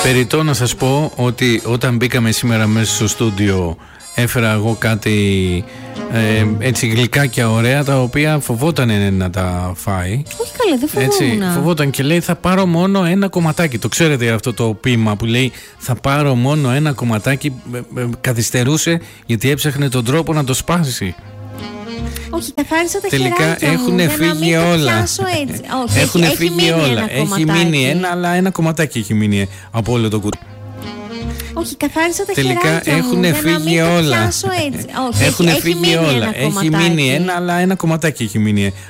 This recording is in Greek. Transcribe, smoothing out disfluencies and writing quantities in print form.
Περιττό να σας πω ότι όταν μπήκαμε σήμερα μέσα στο στούντιο έφερα εγώ κάτι έτσι γλυκάκια ωραία, τα οποία φοβόταν να τα φάει. Όχι καλά, δεν φοβόμουν. Έτσι, φοβόταν και λέει θα πάρω μόνο ένα κομματάκι. Το ξέρετε αυτό το ποίημα που λέει θα πάρω μόνο ένα κομματάκι. Καθυστερούσε γιατί έψαχνε τον τρόπο να το σπάσει. Όχι, καθάρισα τα τελικά χεράκια έχουν μου, φύγει όλα. Όχι, έχουν φύγει όλα. Έχει μείνει ένα, αλλά ένα κομματάκι έχει μείνει από όλο το κουτί. Όχι, καθάρισα τα τελικά χεράκια έχουν μου, φύγει όλα. Όχι, έχουν φύγει όλα. Έχει μείνει ένα, αλλά ένα κομματάκι έχει μείνει